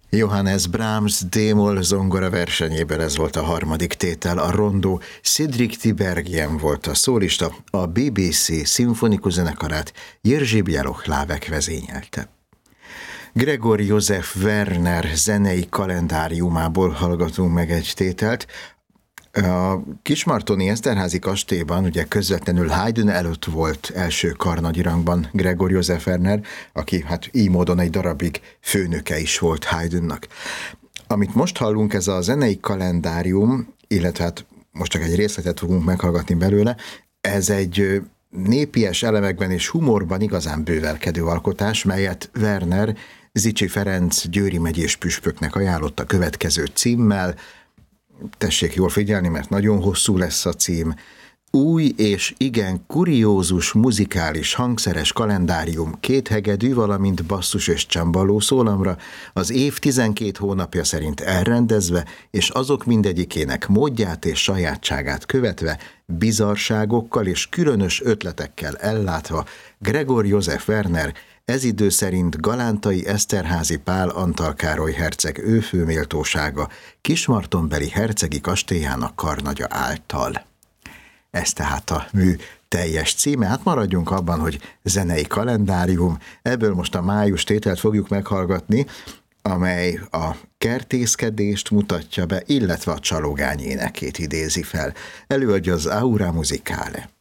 Johannes Brahms d-moll zongora versenyéből ez volt a harmadik tétel, a rondó. Cédric Tiberghien volt a szólista, a BBC szimfonikus zenekarát Jerzy Bieloch-Lávek vezényelte. Gregor József Werner zenei kalendáriumából hallgatunk meg egy tételt. A kismartoni Eszterházy kastélyban ugye közvetlenül Haydn előtt volt első karnagyi rangban Gregor József Werner, aki hát így módon egy darabig főnöke is volt Haydnnak. Amit most hallunk, ez a zenei kalendárium, illetve hát most csak egy részletet fogunk meghallgatni belőle, ez egy népies elemekben és humorban igazán bővelkedő alkotás, melyet Werner Zichy Ferenc győri megyés püspöknek ajánlott a következő címmel. Tessék jól figyelni, mert nagyon hosszú lesz a cím. Új és igen kuriózus muzikális hangszeres kalendárium, két hegedű, valamint basszus és csembaló szólamra, az év 12 hónapja szerint elrendezve, és azok mindegyikének módját és sajátságát követve, bizarságokkal és különös ötletekkel ellátva, Gregor József Werner ez idő szerint Galántai Eszterházy Pál Antal Károly herceg őfőméltósága kismartonbeli hercegi kastélyának karnagya által. Ez tehát a mű teljes címe. Hát maradjunk abban, hogy zenei kalendárium. Ebből most a május tételt fogjuk meghallgatni, amely a kertészkedést mutatja be, illetve a csalogány énekét idézi fel. Előadja az Aura Musicale.